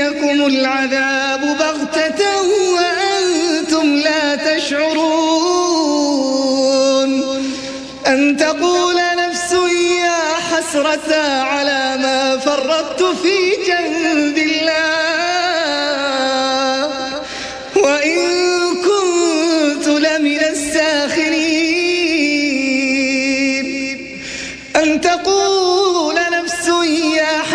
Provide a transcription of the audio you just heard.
يأتيكم العذاب بغتة وأنتم لا تشعرون أن تقول نفس يا حسرة على ما فرطت في جنة